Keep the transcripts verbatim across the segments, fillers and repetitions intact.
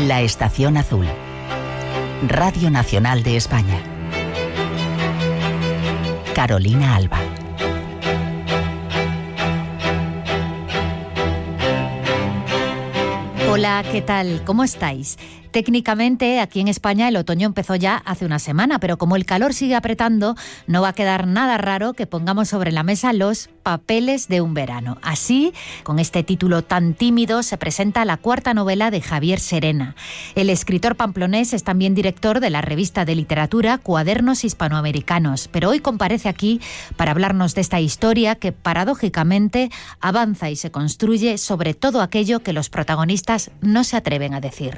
La Estación Azul. Radio Nacional de España. Carolina Alba. Hola, ¿qué tal? ¿Cómo estáis? Técnicamente, aquí en España el otoño empezó ya hace una semana, pero como el calor sigue apretando, no va a quedar nada raro que pongamos sobre la mesa los papeles de un verano. Así, con este título tan tímido, se presenta la cuarta novela de Javier Serena. El escritor pamplonés es también director de la revista de literatura Cuadernos Hispanoamericanos, pero hoy comparece aquí para hablarnos de esta historia que, paradójicamente, avanza y se construye sobre todo aquello que los protagonistas no se atreven a decir.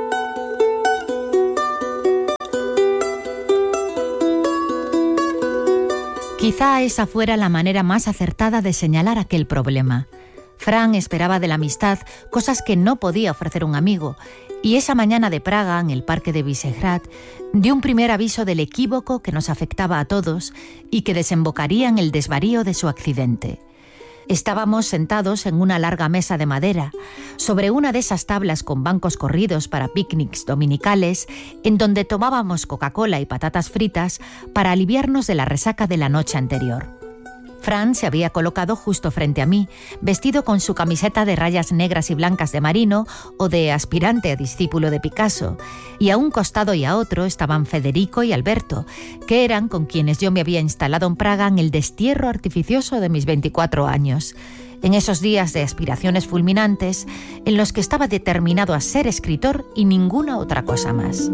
Quizá esa fuera la manera más acertada de señalar aquel problema. Fran esperaba de la amistad cosas que no podía ofrecer un amigo, y esa mañana de Praga, en el parque de Visegrad, dio un primer aviso del equívoco que nos afectaba a todos y que desembocaría en el desvarío de su accidente. Estábamos sentados en una larga mesa de madera, sobre una de esas tablas con bancos corridos para picnics dominicales, en donde tomábamos Coca-Cola y patatas fritas para aliviarnos de la resaca de la noche anterior. Fran se había colocado justo frente a mí, vestido con su camiseta de rayas negras y blancas de marino o de aspirante a discípulo de Picasso, y a un costado y a otro estaban Federico y Alberto, que eran con quienes yo me había instalado en Praga en el destierro artificioso de mis veinticuatro años. En esos días de aspiraciones fulminantes, en los que estaba determinado a ser escritor y ninguna otra cosa más.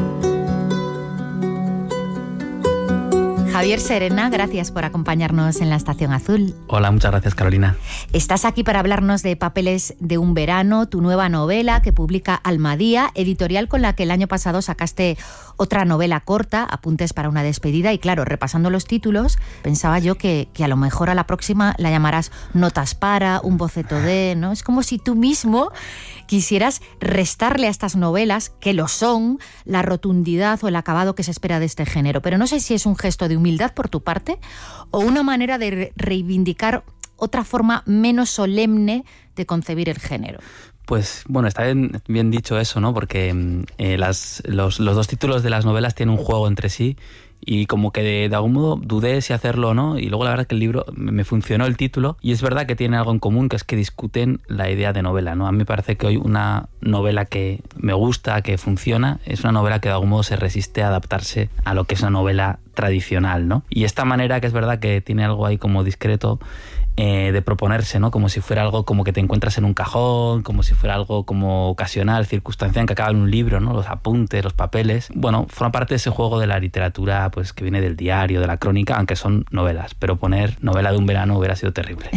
Javier Serena, gracias por acompañarnos en la Estación Azul. Hola, muchas gracias, Carolina. Estás aquí para hablarnos de Papeles de un verano, tu nueva novela que publica Almadía, editorial con la que el año pasado sacaste otra novela corta, Apuntes para una despedida, y claro, repasando los títulos, pensaba yo que, que a lo mejor a la próxima la llamarás Notas para, un boceto de, ¿no? Es como si tú mismo quisieras restarle a estas novelas, que lo son, la rotundidad o el acabado que se espera de este género. Pero no sé si es un gesto de humildad por tu parte o una manera de reivindicar otra forma menos solemne de concebir el género. Pues bueno, está bien, bien dicho eso, ¿no? Porque eh, las, los, los dos títulos de las novelas tienen un juego entre sí y como que de, de algún modo dudé si hacerlo o no, y luego la verdad es que el libro me funcionó el título, y es verdad que tiene algo en común, que es que discuten la idea de novela, ¿no? A mí me parece que hoy una novela que me gusta, que funciona, es una novela que de algún modo se resiste a adaptarse a lo que es una novela tradicional, ¿no? Y esta manera, que es verdad que tiene algo ahí como discreto, Eh, de proponerse, ¿no? Como si fuera algo como que te encuentras en un cajón, como si fuera algo como ocasional, circunstancial, que acaba en un libro, ¿no? Los apuntes, los papeles. Bueno, forma parte de ese juego de la literatura, pues que viene del diario, de la crónica, aunque son novelas. Pero poner novela de un verano hubiera sido terrible.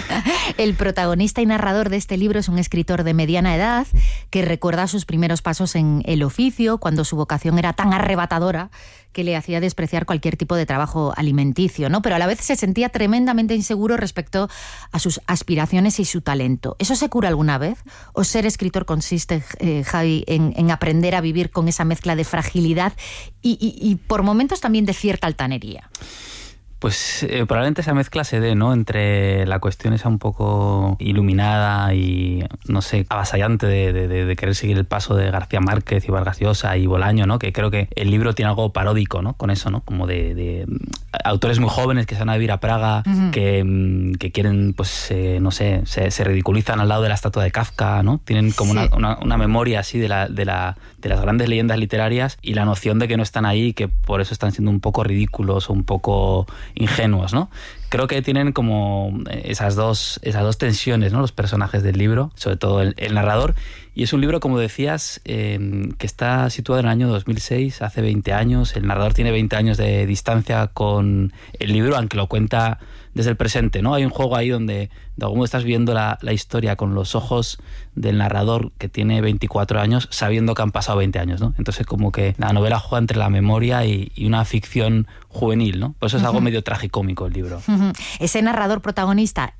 El protagonista y narrador de este libro es un escritor de mediana edad que recuerda sus primeros pasos en el oficio, cuando su vocación era tan arrebatadora que le hacía despreciar cualquier tipo de trabajo alimenticio, ¿no? Pero a la vez se sentía tremendamente inseguro respecto a sus aspiraciones y su talento. ¿Eso se cura alguna vez? ¿O ser escritor consiste, eh, Javi, en, en aprender a vivir con esa mezcla de fragilidad y, y, y por momentos también de cierta altanería? Pues eh, probablemente esa mezcla se dé, ¿no? Entre la cuestión esa un poco iluminada y, no sé, avasallante de, de, de querer seguir el paso de García Márquez y Vargas Llosa y Bolaño, ¿no? Que creo que el libro tiene algo paródico, ¿no? Con eso, ¿no? Como de, de autores muy jóvenes que se van a vivir a Praga, uh-huh. que, que quieren, pues, eh, no sé, se, se ridiculizan al lado de la estatua de Kafka, ¿no? Tienen como sí. una, una, una memoria así de, la, de, la, de las grandes leyendas literarias y la noción de que no están ahí y que por eso están siendo un poco ridículos o un poco ingenuos, ¿no? Creo que tienen como esas dos, esas dos tensiones, ¿no? Los personajes del libro, sobre todo el, el narrador. Y es un libro, como decías, eh, que está situado en el año dos mil seis, hace veinte años. El narrador tiene veinte años de distancia con el libro, aunque lo cuenta desde el presente, ¿no? Hay un juego ahí donde de algún modo estás viendo la, la historia con los ojos del narrador, que tiene veinticuatro años, sabiendo que han pasado veinte años, ¿no? Entonces como que la novela juega entre la memoria y, y una ficción juvenil, ¿no? Por eso es algo uh-huh. medio tragicómico el libro. Uh-huh. Ese narrador protagonista es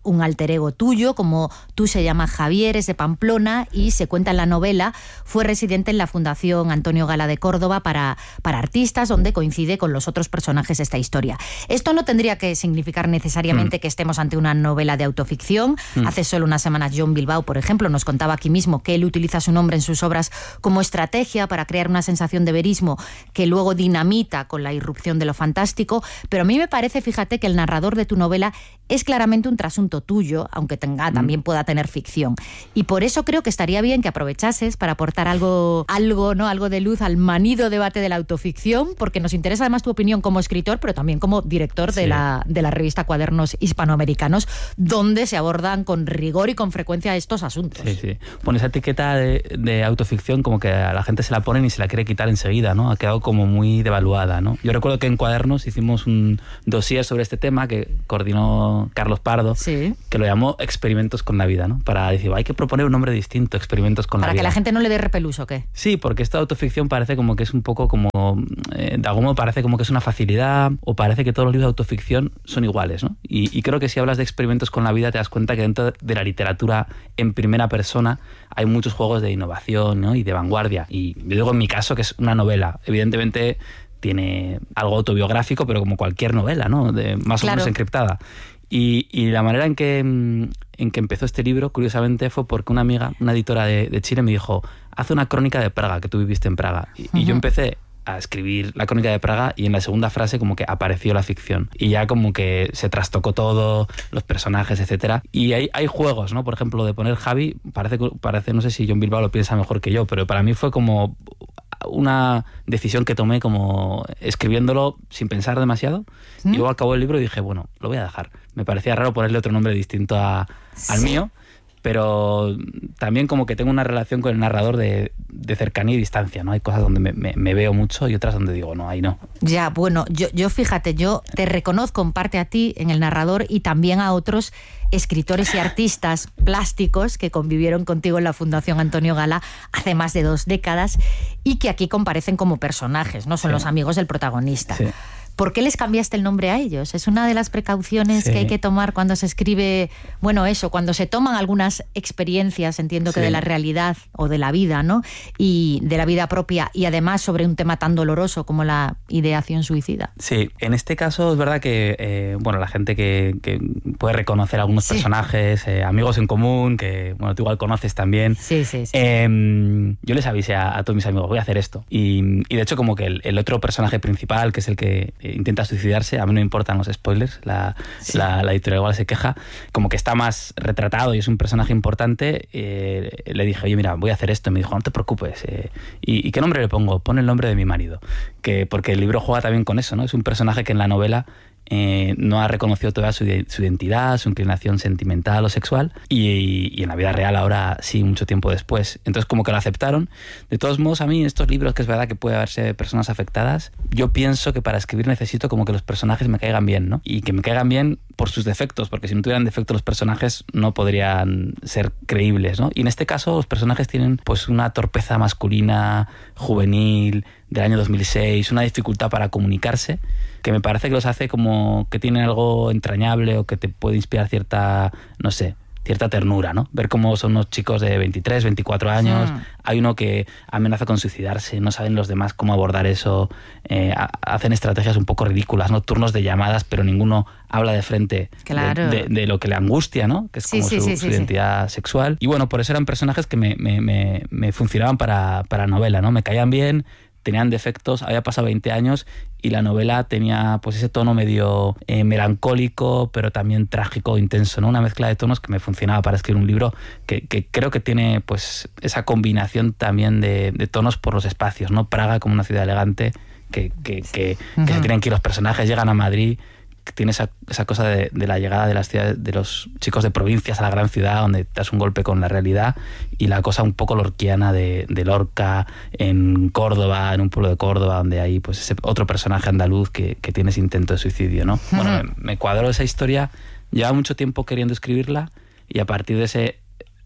un alter ego tuyo, como tú se llama Javier, es de Pamplona y se cuenta en la novela, fue residente en la Fundación Antonio Gala de Córdoba para, para artistas, donde coincide con los otros personajes de esta historia. Esto no tendría que significar necesariamente mm. que estemos ante una novela de autoficción. Mm. Hace solo unas semanas John Bilbao, por ejemplo, nos contaba aquí mismo que él utiliza su nombre en sus obras como estrategia para crear una sensación de verismo que luego dinamita con la irrupción de lo fantástico, pero a mí me parece, fíjate, que el narrador de tu novela es claramente un trasunto tuyo, aunque tenga, también pueda tener ficción. Y por eso creo que estaría bien que aprovechases para aportar algo, algo, ¿no? algo de luz al manido debate de la autoficción, porque nos interesa además tu opinión como escritor, pero también como director sí. de, la, de la revista Cuadernos Hispanoamericanos, donde se abordan con rigor y con frecuencia estos asuntos. Sí, sí. Bueno, esa etiqueta de, de autoficción como que a la gente se la ponen y se la quiere quitar enseguida, ¿no? Ha quedado como muy devaluada, ¿no? Yo recuerdo que en Cuadernos hicimos un dossier sobre este tema que coordinó Carlos Pardo, sí. que lo llamó Experimentos con la vida, ¿no? Para decir, hay que proponer un nombre distinto, Experimentos con Para la vida. Para que la gente no le dé repelús, ¿o qué? Sí, porque esta autoficción parece como que es un poco como, eh, de algún modo parece como que es una facilidad, o parece que todos los libros de autoficción son iguales, ¿no? Y, y creo que si hablas de experimentos con la vida te das cuenta que dentro de la literatura en primera persona hay muchos juegos de innovación, ¿no? y de vanguardia. Y yo digo en mi caso que es una novela. Evidentemente tiene algo autobiográfico, pero como cualquier novela, ¿no? De, más claro. o menos encriptada. Y, y la manera en que, en que empezó este libro, curiosamente, fue porque una amiga, una editora de, de Chile, me dijo, haz una crónica de Praga, que tú viviste en Praga. Y, uh-huh. y yo empecé a escribir la crónica de Praga y en la segunda frase como que apareció la ficción. Y ya como que se trastocó todo, los personajes, etcétera. Y hay, hay juegos, ¿no? Por ejemplo, de poner Javi, parece, parece, no sé si John Bilbao lo piensa mejor que yo, pero para mí fue como una decisión que tomé como escribiéndolo sin pensar demasiado. ¿Mm? Y luego acabó el libro y dije, bueno, lo voy a dejar. Me parecía raro ponerle otro nombre distinto a, sí. al mío, pero también como que tengo una relación con el narrador de, de cercanía y distancia, ¿no? Hay cosas donde me, me, me veo mucho y otras donde digo, no, ahí no. Ya, bueno, yo, yo fíjate, yo te reconozco en parte a ti, en el narrador, y también a otros escritores y artistas plásticos que convivieron contigo en la Fundación Antonio Gala hace más de dos décadas y que aquí comparecen como personajes, ¿no? Son sí. los amigos del protagonista. Sí. ¿Por qué les cambiaste el nombre a ellos? Es una de las precauciones sí. que hay que tomar cuando se escribe, bueno, eso, cuando se toman algunas experiencias, entiendo que sí. de la realidad o de la vida, ¿no? Y de la vida propia, y además sobre un tema tan doloroso como la ideación suicida. Sí, en este caso es verdad que, eh, bueno, la gente que, que puede reconocer algunos sí. personajes, eh, amigos en común, que, bueno, tú igual conoces también. Sí, sí, sí. Eh, yo les avisé a, a todos mis amigos, voy a hacer esto. Y, y de hecho como que el, el otro personaje principal, que es el que intenta suicidarse, a mí no me importan los spoilers, la, sí. la, la editorial igual se queja, como que está más retratado y es un personaje importante, eh, le dije, oye, mira, voy a hacer esto, y me dijo, no te preocupes, eh, ¿y, ¿y qué nombre le pongo? Pon el nombre de mi marido, que porque el libro juega también con eso, ¿no? Es un personaje que en la novela Eh, no ha reconocido toda su, su identidad, su inclinación sentimental o sexual, y, y en la vida real ahora sí, mucho tiempo después. Entonces como que lo aceptaron. De todos modos, a mí en estos libros, que es verdad que puede haberse personas afectadas, yo pienso que para escribir necesito como que los personajes me caigan bien, ¿no? Y que me caigan bien por sus defectos, porque si no tuvieran defectos los personajes no podrían ser creíbles, ¿no? Y en este caso los personajes tienen pues una torpeza masculina, juvenil, del año dos mil seis, una dificultad para comunicarse, que me parece que los hace como que tienen algo entrañable o que te puede inspirar cierta, no sé, cierta ternura, ¿no? Ver cómo son unos chicos de veintitrés, veinticuatro años, sí. hay uno que amenaza con suicidarse, no saben los demás cómo abordar eso, eh, hacen estrategias un poco ridículas, ¿no? Turnos de llamadas, pero ninguno habla de frente claro. de, de, de lo que le angustia, ¿no? Que es sí, como sí, su, sí, su sí, identidad sí. sexual. Y bueno, por eso eran personajes que me, me, me, me funcionaban para, para novela, ¿no? Me caían bien, tenían defectos, había pasado veinte años y la novela tenía pues ese tono medio eh, melancólico, pero también trágico, intenso, ¿no? Una mezcla de tonos que me funcionaba para escribir un libro que, que creo que tiene pues esa combinación también de, de tonos por los espacios, ¿no? Praga como una ciudad elegante, que, que, que, uh-huh. que se tienen que ir los personajes, llegan a Madrid, que tiene esa, esa cosa de, de la llegada de las ciudades, de los chicos de provincias a la gran ciudad, donde te das un golpe con la realidad, y la cosa un poco lorquiana de, de Lorca, en Córdoba, en un pueblo de Córdoba, donde hay pues ese otro personaje andaluz que, que tiene ese intento de suicidio, ¿no? Uh-huh. Bueno, me, me cuadró esa historia, llevaba mucho tiempo queriendo escribirla, y a partir de ese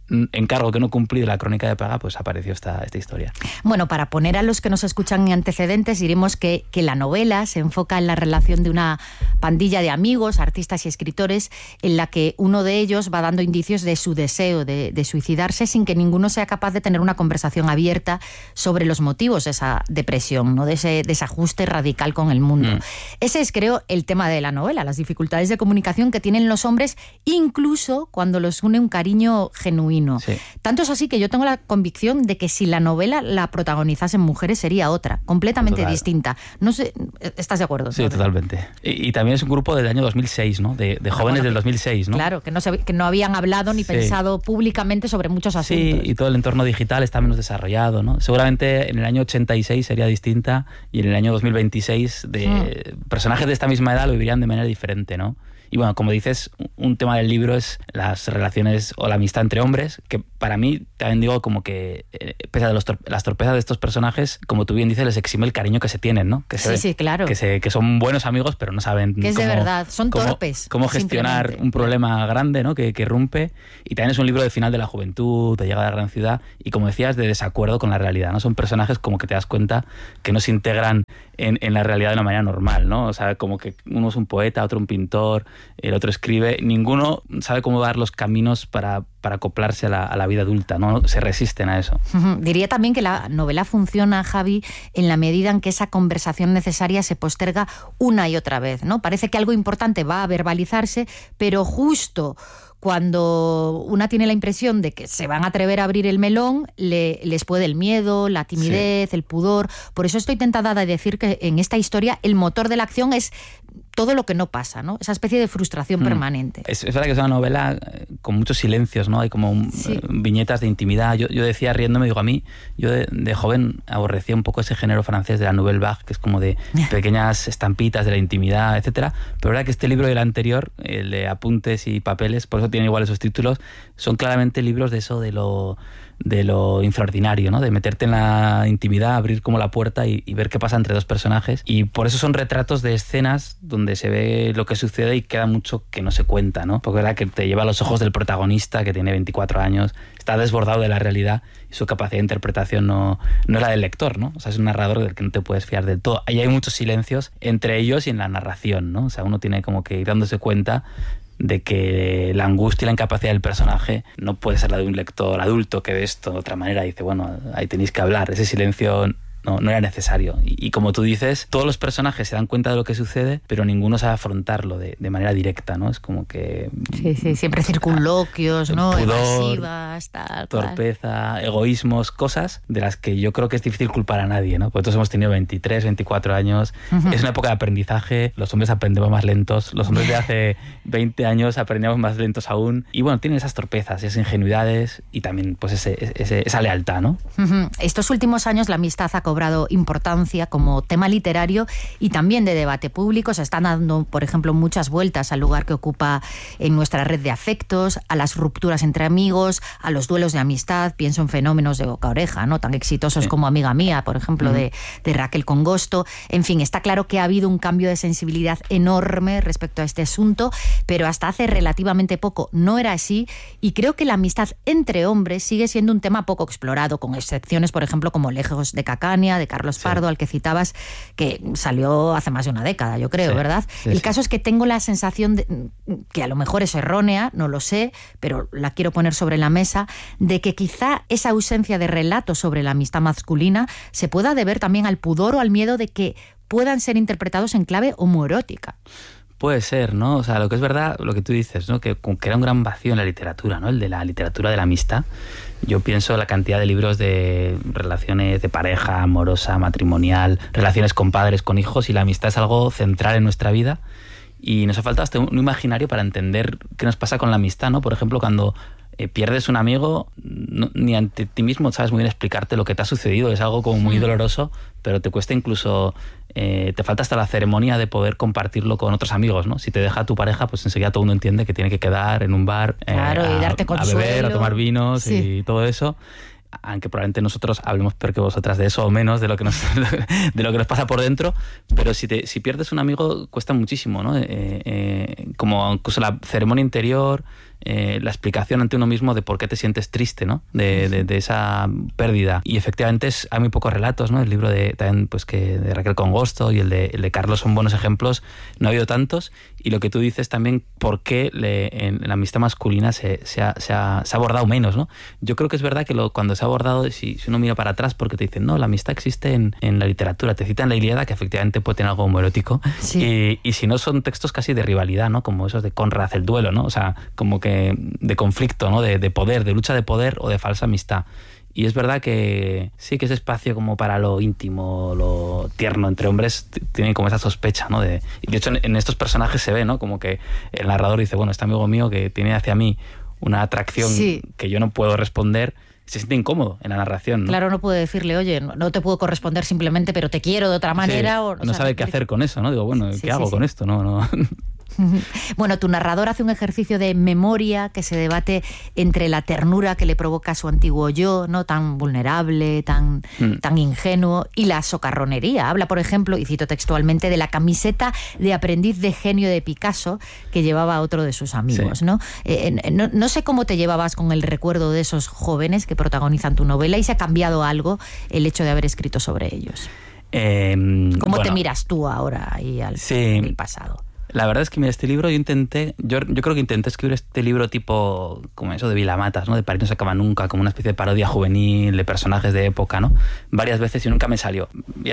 encargo que no cumplí de la Crónica de Praga, pues apareció esta, esta historia. Bueno, para poner a los que nos escuchan en antecedentes, diremos que, que la novela se enfoca en la relación de una pandilla de amigos, artistas y escritores, en la que uno de ellos va dando indicios de su deseo de, de suicidarse sin que ninguno sea capaz de tener una conversación abierta sobre los motivos de esa depresión, ¿no? De ese desajuste radical con el mundo. Mm. Ese es, creo, el tema de la novela, las dificultades de comunicación que tienen los hombres, incluso cuando los une un cariño genuino. Sí. Tanto es así que yo tengo la convicción de que si la novela la protagonizasen mujeres sería otra, completamente Total. distinta. No sé, ¿estás de acuerdo? Sí, totalmente. Y, y también es un grupo del año dos mil seis, ¿no? De, de jóvenes ah, bueno, del dos mil seis, ¿no? Claro, que no, se, que no habían hablado ni sí. pensado públicamente sobre muchos asuntos. Sí, y todo el entorno digital está menos desarrollado, ¿no? Seguramente en el año ochenta y seis sería distinta y en el año dos mil veintiséis de mm. personajes de esta misma edad lo vivirían de manera diferente, ¿no? Y bueno, como dices, un tema del libro es las relaciones o la amistad entre hombres, que para mí, también digo, como que, eh, pese a los tor- las torpezas de estos personajes, como tú bien dices, les exime el cariño que se tienen, ¿no? Que se, sí, sí, claro. Que, se, que son buenos amigos, pero no saben que es cómo, de verdad, son cómo, torpes. Cómo gestionar un problema grande, ¿no? Que, que rompe. Y también es un libro de final de la juventud, de llegada a la gran ciudad, y como decías, de desacuerdo con la realidad, ¿no? Son personajes como que te das cuenta que no se integran en, en la realidad de una manera normal, ¿no? O sea, como que uno es un poeta, otro un pintor, el otro escribe. Ninguno sabe cómo dar los caminos para, para acoplarse a la, a la vida adulta, ¿no? Se resisten a eso. Uh-huh. Diría también que la novela funciona, Javi, en la medida en que esa conversación necesaria se posterga una y otra vez, ¿no? Parece que algo importante va a verbalizarse, pero justo cuando una tiene la impresión de que se van a atrever a abrir el melón, le, les puede el miedo, la timidez, sí. el pudor. Por eso estoy tentada de decir que en esta historia el motor de la acción es todo lo que no pasa, ¿no? Esa especie de frustración mm. permanente. Es, es verdad que es una novela con muchos silencios, ¿no? Hay como un, sí. eh, viñetas de intimidad. Yo, yo decía riéndome, digo, a mí, yo de, de joven aborrecía un poco ese género francés de la nouvelle vague, que es como de pequeñas estampitas de la intimidad, etcétera. Pero verdad que este libro y el anterior, el de apuntes y papeles, por eso tiene igual esos títulos, son claramente libros de eso, de lo de lo infraordinario, ¿no? De meterte en la intimidad, abrir como la puerta y, y ver qué pasa entre dos personajes. Y por eso son retratos de escenas donde se ve lo que sucede y queda mucho que no se cuenta, ¿no? Porque es verdad que te lleva a los ojos del protagonista, que tiene veinticuatro años, está desbordado de la realidad y su capacidad de interpretación no, no es la del lector, ¿no? O sea, es un narrador del que no te puedes fiar del todo. Ahí hay muchos silencios entre ellos y en la narración, ¿no? O sea, uno tiene como que ir dándose cuenta de que la angustia y la incapacidad del personaje no puede ser la de un lector adulto que ve esto de otra manera y dice, bueno, ahí tenéis que hablar. Ese silencio no, no era necesario. Y, y como tú dices, todos los personajes se dan cuenta de lo que sucede, pero ninguno sabe afrontarlo de, de manera directa, ¿no? Es como que... Sí, sí, siempre circunloquios, ¿no? Pudor, evasivas, tal, torpeza, cual. Egoísmos, cosas de las que yo creo que es difícil culpar a nadie, ¿no? Porque todos hemos tenido veintitrés, veinticuatro años, uh-huh. Es una época de aprendizaje, los hombres aprendemos más lentos, los hombres de hace veinte años aprendíamos más lentos aún, y bueno, tienen esas torpezas, esas ingenuidades y también pues ese, ese, esa lealtad, ¿no? Uh-huh. Estos últimos años la amistad ha cobrado importancia como tema literario y también de debate público. Se están dando, por ejemplo, muchas vueltas al lugar que ocupa en nuestra red de afectos, a las rupturas entre amigos, a los duelos de amistad. Pienso en fenómenos de boca a oreja, ¿no? Tan exitosos sí. como Amiga Mía, por ejemplo, uh-huh. de, de Raquel Congosto. En fin, está claro que ha habido un cambio de sensibilidad enorme respecto a este asunto, pero hasta hace relativamente poco no era así, y creo que la amistad entre hombres sigue siendo un tema poco explorado, con excepciones, por ejemplo, como Lejos de Cacaña, de Carlos Pardo, sí. al que citabas, que salió hace más de una década, yo creo, sí. ¿verdad? Sí, el sí. caso es que tengo la sensación, de, que a lo mejor es errónea, no lo sé, pero la quiero poner sobre la mesa, de que quizá esa ausencia de relatos sobre la amistad masculina se pueda deber también al pudor o al miedo de que puedan ser interpretados en clave homoerótica. Puede ser, ¿no? O sea, lo que es verdad, lo que tú dices, ¿no? Que, que era un gran vacío en la literatura, ¿no? El de la literatura de la amistad. Yo pienso la cantidad de libros de relaciones de pareja, amorosa, matrimonial, relaciones con padres, con hijos, y la amistad es algo central en nuestra vida. Y nos ha faltado hasta un imaginario para entender qué nos pasa con la amistad, ¿no? Por ejemplo, cuando eh, pierdes un amigo, no, ni ante ti mismo sabes muy bien explicarte lo que te ha sucedido. Es algo como muy sí. doloroso, pero te cuesta incluso... Eh, te falta hasta la ceremonia de poder compartirlo con otros amigos, ¿no? Si te deja tu pareja, pues enseguida todo el mundo entiende que tiene que quedar en un bar, claro, eh, a, y darte a beber, a tomar vinos sí. y todo eso. Aunque probablemente nosotros hablemos peor que vosotras de eso o menos de lo que nos, de lo que nos pasa por dentro, pero si, te, si pierdes un amigo cuesta muchísimo, ¿no? Eh, eh, como incluso la ceremonia interior, eh, la explicación ante uno mismo de por qué te sientes triste, ¿no? De, de, de esa pérdida. Y efectivamente es, hay muy pocos relatos, ¿no? El libro de, también, pues, que de Raquel Congosto y el de, el de Carlos son buenos ejemplos. No ha habido tantos. Y lo que tú dices también, por qué le, en, en la amistad masculina se, se, ha, se, ha, se ha abordado menos, ¿no? Yo creo que es verdad que lo, cuando se ha abordado, si, si uno mira para atrás, porque te dicen, no, la amistad existe en, en la literatura, te citan la Ilíada, que efectivamente puede tener algo homoerótico, sí. y, y si no son textos casi de rivalidad, ¿no? Como esos de Conrad, el duelo, ¿no? O sea, como que de conflicto, ¿no? De, de poder, de lucha de poder o de falsa amistad. Y es verdad que sí que ese espacio como para lo íntimo, lo tierno entre hombres t- tiene como esa sospecha, ¿no? De, y de hecho en, en estos personajes se ve, ¿no? Como que el narrador dice, bueno, este amigo mío que tiene hacia mí una atracción sí. que yo no puedo responder, se siente incómodo en la narración, ¿no? Claro, no puede decirle, oye, no te puedo corresponder simplemente, pero te quiero de otra manera. Sí, o, no o sea, sabe qué hacer con eso, ¿no? Digo, bueno, ¿qué sí, hago sí, con sí. esto? No, no... Bueno, tu narrador hace un ejercicio de memoria que se debate entre la ternura que le provoca a su antiguo yo, ¿no? Tan vulnerable, tan, mm. tan ingenuo, y la socarronería. Habla, por ejemplo, y cito textualmente, de la camiseta de aprendiz de genio de Picasso que llevaba otro de sus amigos, sí. ¿no? Eh, no, no sé cómo te llevabas con el recuerdo de esos jóvenes que protagonizan tu novela y si ha cambiado algo el hecho de haber escrito sobre ellos. Eh, ¿Cómo bueno, te miras tú ahora ahí al sí. el pasado? La verdad es que, mira, este libro yo intenté, yo, yo creo que intenté escribir este libro tipo, como eso de Vilamatas, ¿no? De París no se acaba nunca, como una especie de parodia juvenil de personajes de época, ¿no? Varias veces y nunca me salió.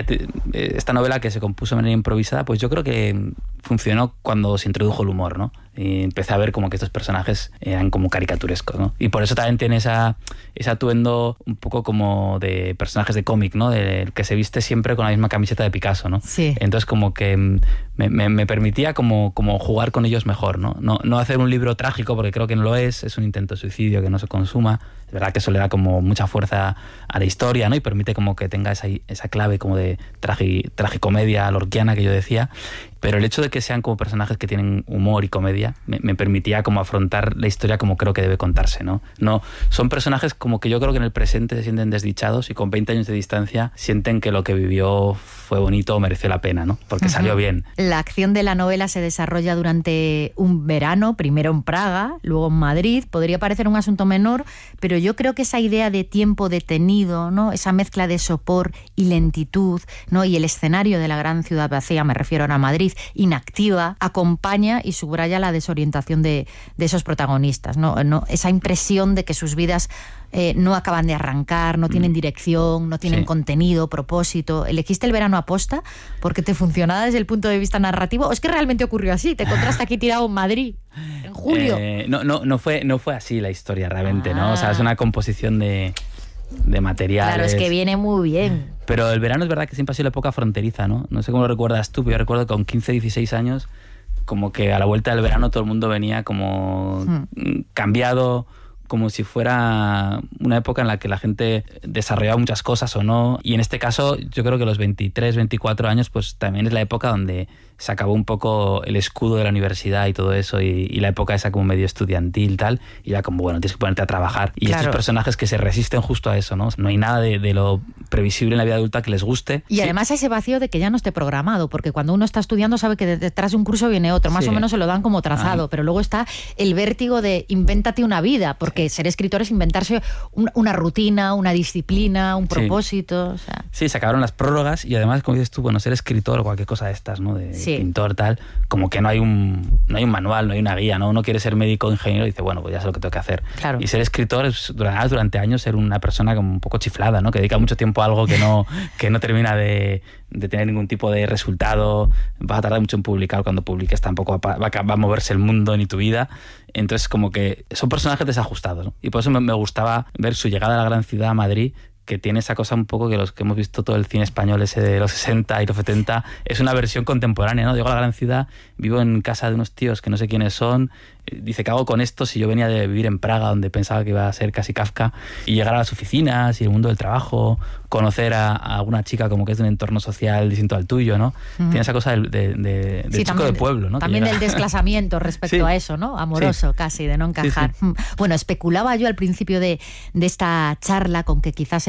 Esta novela que se compuso de manera improvisada, pues yo creo que funcionó cuando se introdujo el humor, ¿no? Y empecé a ver como que estos personajes eran como caricaturescos, ¿no? Y por eso también tiene esa, ese atuendo un poco como de personajes de cómic, ¿no? De, que se viste siempre con la misma camiseta de Picasso, ¿no? Sí. Entonces como que me, me, me permitía como, como jugar con ellos mejor, ¿no? ¿no? No hacer un libro trágico, porque creo que no lo es, es un intento de suicidio que no se consuma. Es verdad que eso le da como mucha fuerza a la historia, ¿no? Y permite como que tenga esa, esa clave como de tragi, tragicomedia lorquiana que yo decía. Pero el hecho de que sean como personajes que tienen humor y comedia me, me permitía como afrontar la historia como creo que debe contarse, ¿no? No, son personajes como que yo creo que en el presente se sienten desdichados y con veinte años de distancia sienten que lo que vivió fue bonito o mereció la pena, ¿no? Porque uh-huh. salió bien. La acción de la novela se desarrolla durante un verano, primero en Praga, luego en Madrid. Podría parecer un asunto menor, pero yo creo que esa idea de tiempo detenido, ¿no? Esa mezcla de sopor y lentitud, ¿no? Y el escenario de la gran ciudad vacía, me refiero ahora a Madrid, inactiva, acompaña y subraya la desorientación de, de esos protagonistas, ¿no? ¿no? Esa impresión de que sus vidas eh, no acaban de arrancar, no tienen dirección, no tienen sí. contenido, propósito. ¿Elegiste el verano aposta porque te funcionaba desde el punto de vista narrativo? ¿O es que realmente ocurrió así? ¿Te encontraste aquí tirado en Madrid en julio? Eh, no, no, no, fue, no fue así la historia realmente, ah. ¿no? O sea, es una composición de... de materiales. Claro, es que viene muy bien. Pero el verano es verdad que siempre ha sido la época fronteriza, ¿no? No sé cómo lo recuerdas tú, pero yo recuerdo que con quince, dieciséis años, como que a la vuelta del verano todo el mundo venía como hmm. cambiado, como si fuera una época en la que la gente desarrollaba muchas cosas o no. Y en este caso, yo creo que los veintitrés, veinticuatro años, pues también es la época donde se acabó un poco el escudo de la universidad y todo eso, y, y la época esa como medio estudiantil y tal, y ya como, bueno, tienes que ponerte a trabajar. Y claro. estos personajes que se resisten justo a eso, ¿no? No hay nada de, de lo previsible en la vida adulta que les guste. Y sí. además ese vacío de que ya no esté programado, porque cuando uno está estudiando sabe que detrás de un curso viene otro, más sí. o menos se lo dan como trazado, Ay. pero luego está el vértigo de invéntate una vida, porque sí. ser escritor es inventarse un, una rutina, una disciplina, un propósito. Sí. O sea. sí, se acabaron las prórrogas y además, como dices tú, bueno, ser escritor o cualquier cosa de estas, ¿no? De, sí. pintor, tal, como que no hay un no hay un manual, no hay una guía, ¿no? Uno quiere ser médico o ingeniero y dice, bueno, pues ya sé lo que tengo que hacer. Claro. Y ser escritor es durante, durante años ser una persona como un poco chiflada, ¿no? Que dedica mucho tiempo a algo que no, que no termina de, de tener ningún tipo de resultado. Vas a tardar mucho en publicar, cuando publiques tampoco va, va, va a moverse el mundo ni tu vida. Entonces, como que son personajes desajustados, ¿no? Y por eso me, me gustaba ver su llegada a la gran ciudad, a Madrid, que tiene esa cosa un poco que los que hemos visto todo el cine español ese de los sesenta y los setenta, es una versión contemporánea, ¿no? Llego a la gran ciudad, vivo en casa de unos tíos que no sé quiénes son, dice, ¿qué hago con esto si yo venía de vivir en Praga, donde pensaba que iba a ser casi Kafka, y llegar a las oficinas y el mundo del trabajo, conocer a, a alguna chica como que es de un entorno social distinto al tuyo, ¿no? Uh-huh. Tiene esa cosa del de, de, de sí, chico de pueblo, ¿no? También del desclasamiento respecto sí. a eso, ¿no? Amoroso, sí. casi, de no encajar. Sí, sí. Bueno, especulaba yo al principio de, de esta charla con que quizás se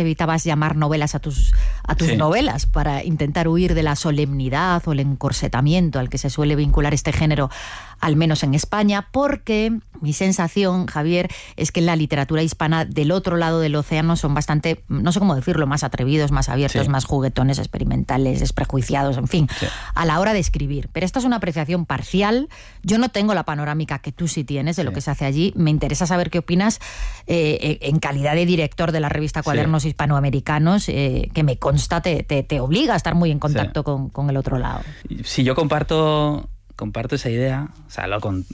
evitabas llamar novelas a tus, a tus sí. novelas para intentar huir de la solemnidad o el encorsetamiento al que se suele vincular este género, al menos en España, porque mi sensación, Javier, es que en la literatura hispana del otro lado del océano son bastante, no sé cómo decirlo, más atrevidos, más abiertos, sí. más juguetones, experimentales, desprejuiciados, en fin, sí. a la hora de escribir. Pero esta es una apreciación parcial. Yo no tengo la panorámica que tú sí tienes de sí. lo que se hace allí. Me interesa saber qué opinas eh, en calidad de director de la revista Cuadernos sí. Hispanoamericanos, eh, que me consta te, te, te obliga a estar muy en contacto sí. con, con el otro lado. Sí, yo comparto... Comparto esa idea, o sea, lo con,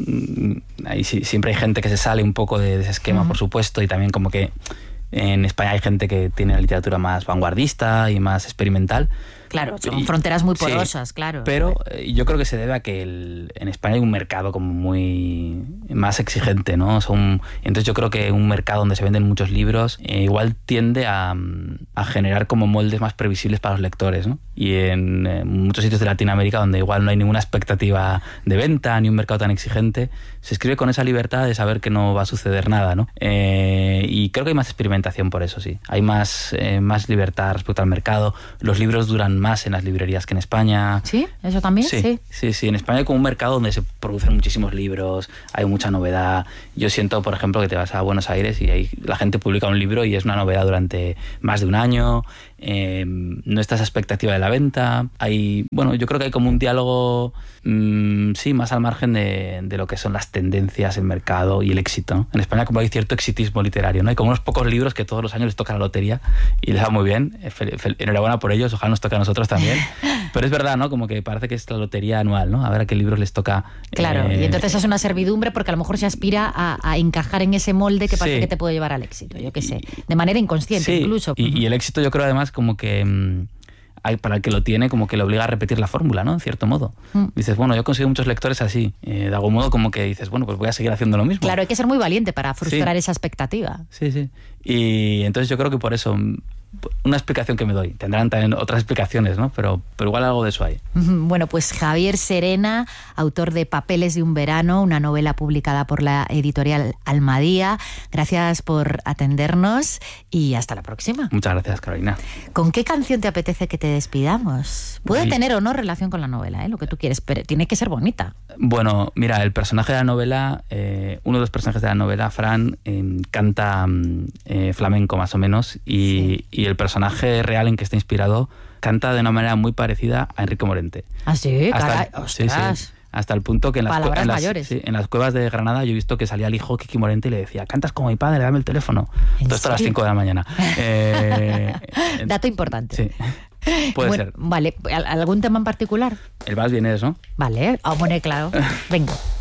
ahí sí, siempre hay gente que se sale un poco de, de ese esquema, uh-huh. por supuesto, y también como que en España hay gente que tiene la literatura más vanguardista y más experimental. Claro, son y, fronteras muy porosas, sí, claro. Pero eh, yo creo que se debe a que el, en España hay un mercado como muy más exigente, ¿no? Son, entonces yo creo que un mercado donde se venden muchos libros eh, igual tiende a, a generar como moldes más previsibles para los lectores, ¿no? Y en eh, muchos sitios de Latinoamérica donde igual no hay ninguna expectativa de venta ni un mercado tan exigente, se escribe con esa libertad de saber que no va a suceder nada, ¿no? Eh, y creo que hay más experimentación por eso, sí. Hay más, eh, más libertad respecto al mercado. Los libros duran más en las librerías que en España. ¿Sí? ¿Eso también? Sí, sí, sí, sí. En España hay como un mercado donde se producen muchísimos libros, hay mucha novedad. Yo siento, por ejemplo, que te vas a Buenos Aires y ahí la gente publica un libro y es una novedad durante más de un año. Eh, no está esa expectativa de la venta. Hay, bueno, yo creo que hay como un diálogo, mmm, sí, más al margen de, de lo que son las tendencias, el mercado y el éxito, ¿no? En España como hay cierto exitismo literario, ¿no? Hay como unos pocos libros que todos los años les toca la lotería y les va muy bien. Enhorabuena por ellos, ojalá nos toque a nosotros también. Pero es verdad, ¿no? Como que parece que es la lotería anual, ¿no? A ver a qué libros les toca. Claro, eh, y entonces es una servidumbre porque a lo mejor se aspira a, a encajar en ese molde que parece sí. que te puede llevar al éxito, yo qué sé, de manera inconsciente sí. incluso. Y, y el éxito yo creo además como que mmm, hay, para el que lo tiene como que le obliga a repetir la fórmula, ¿no? En cierto modo. Mm. Dices, bueno, yo he conseguido muchos lectores así. Eh, de algún modo como que dices, bueno, pues voy a seguir haciendo lo mismo. Claro, hay que ser muy valiente para frustrar sí. esa expectativa. Sí, sí. Y entonces yo creo que por eso... Una explicación que me doy. Tendrán también otras explicaciones, ¿no? Pero, pero igual algo de eso hay. Bueno, pues Javier Serena, autor de Papeles de un verano, una novela publicada por la editorial Almadía. Gracias por atendernos y hasta la próxima. Muchas gracias, Carolina. ¿Con qué canción te apetece que te despidamos? Puede sí. tener o no relación con la novela, ¿eh? Lo que tú quieres, pero tiene que ser bonita. Bueno, mira, el personaje de la novela, eh, uno de los personajes de la novela, Fran, eh, canta eh, flamenco más o menos y, sí. y el personaje real en que está inspirado canta de una manera muy parecida a Enrique Morente. ¿Ah, sí? Hasta, Caray, ostras. Sí, sí, hasta el punto que en las, Palabras en, las, mayores. Sí, en las cuevas de Granada yo he visto que salía el hijo Kiki Morente y le decía, cantas como mi padre, dame el teléfono. Todo esto a las cinco de la mañana. Eh, Dato importante. Sí. Puede bueno, ser. Vale, ¿algún tema en particular? El vals vienés, ¿no? Vale, ah, bueno, claro. Venga.